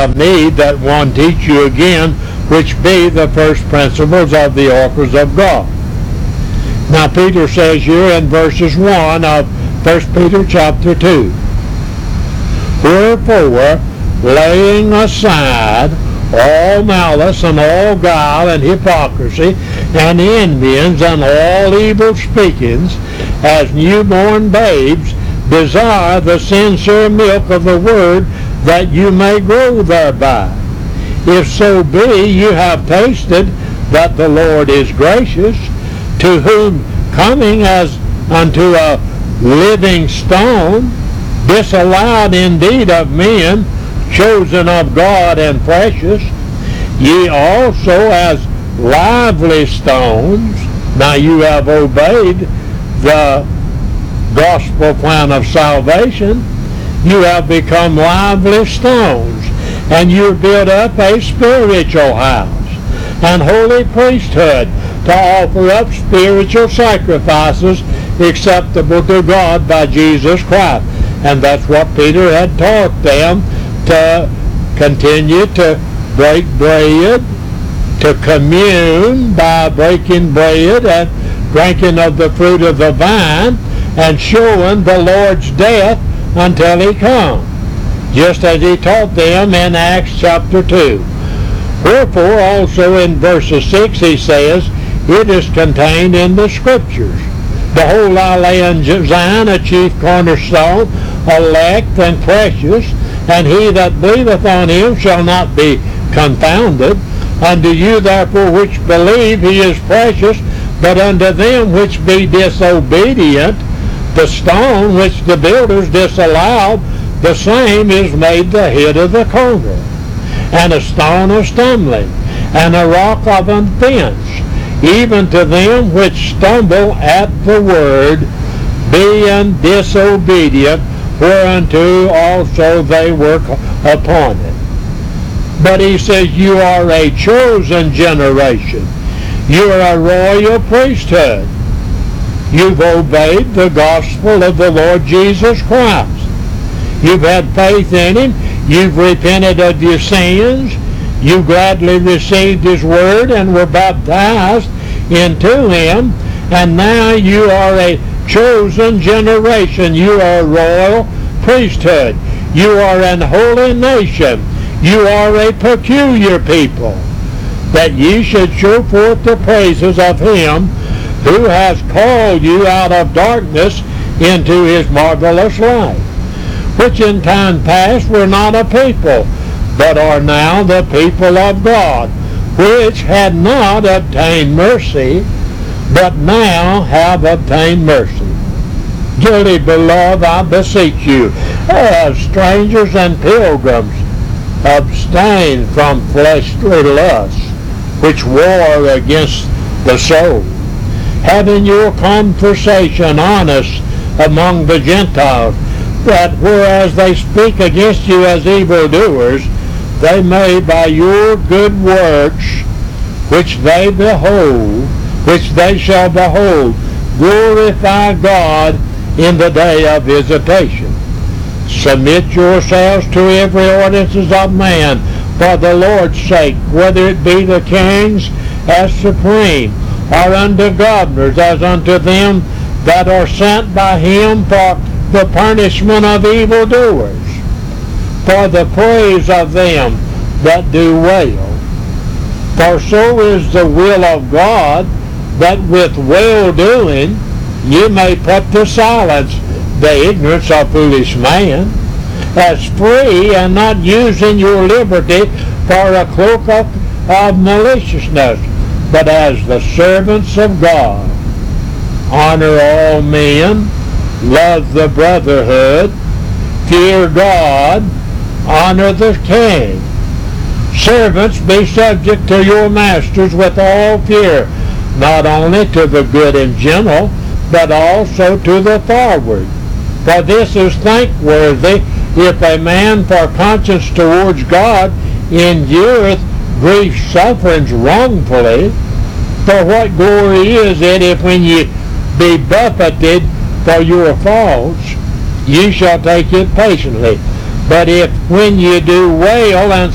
have need that one teach you again, which be the first principles of the oracles of God. Now Peter says here in verses 1 of 1 Peter chapter 2, wherefore, laying aside all malice and all guile and hypocrisy and envyings and all evil speakings, as newborn babes, desire the sincere milk of the word, that you may grow thereby. If so be you have tasted that the Lord is gracious, to whom coming as unto a living stone, disallowed indeed of men, chosen of God and precious, ye also as lively stones, now you have obeyed the gospel plan of salvation, you have become lively stones, and you build up a spiritual house and holy priesthood to offer up spiritual sacrifices acceptable to God by Jesus Christ. And that's what Peter had taught them, to continue to break bread, to commune by breaking bread and drinking of the fruit of the vine, and showing the Lord's death until he come, just as he taught them in Acts chapter 2. Wherefore also in verses 6 he says, it is contained in the Scriptures, behold, I lay in Zion a chief cornerstone, elect and precious, and he that believeth on him shall not be confounded. Unto you therefore which believe he is precious, but unto them which be disobedient, the stone which the builders disallowed, the same is made the head of the corner, and a stone of stumbling, and a rock of offense, even to them which stumble at the word, being disobedient, whereunto also they work appointed. But he says, you are a chosen generation. You are a royal priesthood. You've obeyed the gospel of the Lord Jesus Christ. You've had faith in him. You've repented of your sins. You gladly received his word and were baptized into him. And now you are a chosen generation. You are a royal priesthood. You are an holy nation. You are a peculiar people, that ye should show forth the praises of him who has called you out of darkness into his marvelous light, which in time past were not a people, but are now the people of God, which had not obtained mercy, but now have obtained mercy. Dearly beloved, I beseech you, as strangers and pilgrims, abstain from fleshly lusts, which war against the soul, having your conversation honest among the Gentiles, that whereas they speak against you as evildoers, they may by your good works, which they shall behold, glorify God in the day of visitation. Submit yourselves to every ordinance of man for the Lord's sake, whether it be the kings as supreme, or unto governors as unto them that are sent by him for the punishment of evildoers, for the praise of them that do well. For so is the will of God, that with well-doing ye may put to silence the ignorance of foolish man, as free, and not using your liberty for a cloak of maliciousness, but as the servants of God. Honor all men, love the brotherhood, fear God, honor the king. Servants, be subject to your masters with all fear, not only to the good and gentle, but also to the forward. For this is thankworthy, if a man for conscience towards God endureth grief sufferings wrongfully. For what glory is it if when ye be buffeted for your faults, ye shall take it patiently? But if when ye do well and